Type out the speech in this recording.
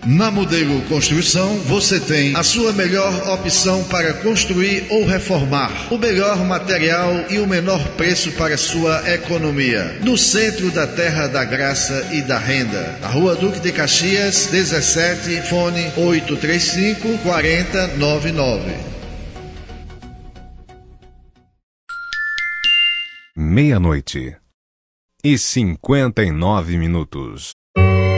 Na Modelo Construção, você tem a sua melhor opção para construir ou reformar. O melhor material e o menor preço para sua economia. No centro da Terra da Graça e da Renda. Na Rua Duque de Caxias, 17, fone 835-4099. Meia-noite e 59 minutos.